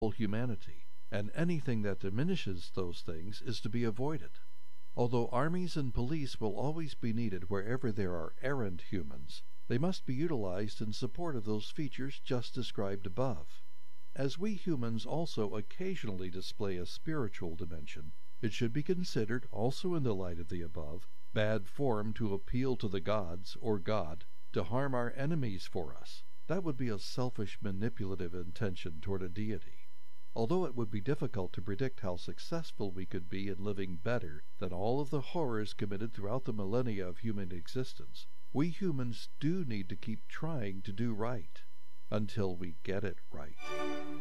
humanity, and anything that diminishes those things is to be avoided. Although armies and police will always be needed wherever there are errant humans, they must be utilized in support of those features just described above. As we humans also occasionally display a spiritual dimension, it should be considered, also in the light of the above, bad form to appeal to the gods or God to harm our enemies for us. That would be a selfish, manipulative intention toward a deity. Although it would be difficult to predict how successful we could be in living better than all of the horrors committed throughout the millennia of human existence, we humans do need to keep trying to do right until we get it right.